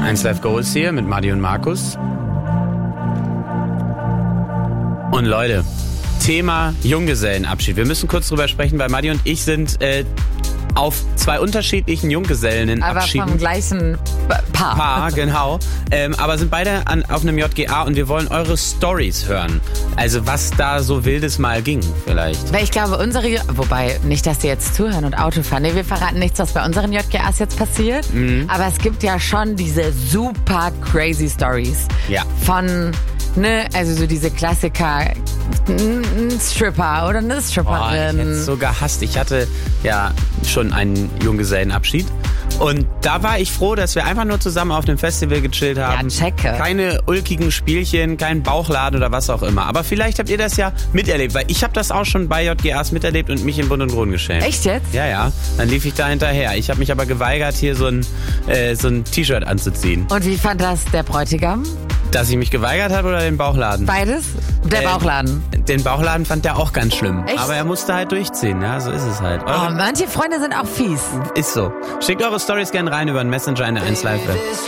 1Live Go ist hier mit Madi und Markus. Und Leute, Thema Junggesellenabschied. Wir müssen kurz drüber sprechen, weil Madi und ich sind auf 2 unterschiedlichen Junggesellenabschieden. Aber vom gleichen Paar. Genau. Aber sind beide auf einem JGA und wir wollen eure Stories hören. Also was da so wildes mal ging vielleicht. Weil ich glaube, wobei, nicht, dass die jetzt zuhören und Auto fahren. Nee, wir verraten nichts, was bei unseren JGAs jetzt passiert. Aber es gibt ja schon diese super crazy Stories. Ja. Von, also so diese Klassiker, ein Stripper oder eine Stripperin. Ich hätte es so gehasst. Ich hatte ja schon einen Junggesellenabschied. Und da war ich froh, dass wir einfach nur zusammen auf dem Festival gechillt haben. Ja, checke. Keine ulkigen Spielchen, kein Bauchladen oder was auch immer. Aber vielleicht habt ihr das ja miterlebt, weil ich habe das auch schon bei JGAs miterlebt und mich in Bund und Grund geschämt. Echt jetzt? Ja. Dann lief ich da hinterher. Ich habe mich aber geweigert, hier so ein T-Shirt anzuziehen. Und wie fand das der Bräutigam? Dass ich mich geweigert habe oder den Bauchladen? Beides? Der Bauchladen. Den Bauchladen fand der auch ganz schlimm. Echt? Aber er musste halt durchziehen, ja, so ist es halt. Manche Freunde sind auch fies. Ist so. Schickt eure Stories gerne rein über den Messenger in der 1Live.